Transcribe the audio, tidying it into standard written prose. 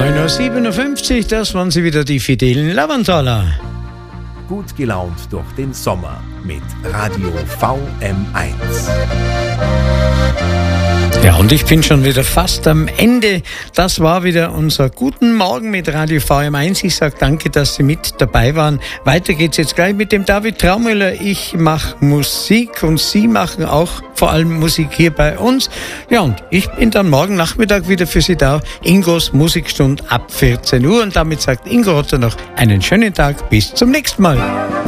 9:57 Uhr, das waren sie wieder, die fidelen Lavanthaler. Gut gelaunt durch den Sommer mit Radio VM1. Ja, und ich bin schon wieder fast am Ende. Das war wieder unser Guten Morgen mit Radio VM1. Ich sage danke, dass Sie mit dabei waren. Weiter geht's jetzt gleich mit dem David Traumüller. Ich mache Musik und Sie machen auch vor allem Musik hier bei uns. Ja, und ich bin dann morgen Nachmittag wieder für Sie da. Ingos Musikstunde ab 14 Uhr. Und damit sagt Ingo Rotter noch einen schönen Tag. Bis zum nächsten Mal.